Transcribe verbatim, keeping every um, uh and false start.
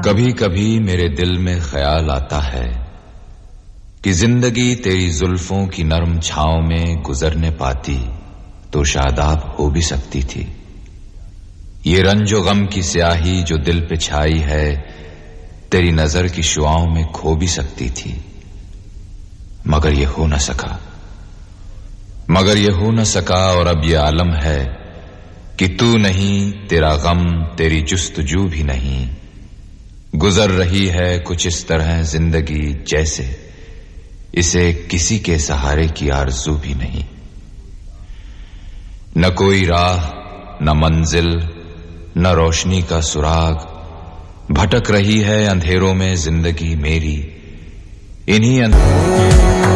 कभी कभी मेरे दिल में ख्याल आता है कि जिंदगी तेरी जुल्फों की नरम छांव में गुजरने पाती तो शादाब हो भी सकती थी। ये रंजो गम की स्याही जो दिल पे छाई है तेरी नजर की शुआओं में खो भी सकती थी, मगर ये हो न सका मगर ये हो न सका और अब ये आलम है कि तू नहीं, तेरा गम, तेरी जुस्तजू भी नहीं। गुजर रही है कुछ इस तरह जिंदगी जैसे इसे किसी के सहारे की आरज़ू भी नहीं। न कोई राह, न मंजिल, न रोशनी का सुराग, भटक रही है अंधेरों में जिंदगी मेरी। इन्हीं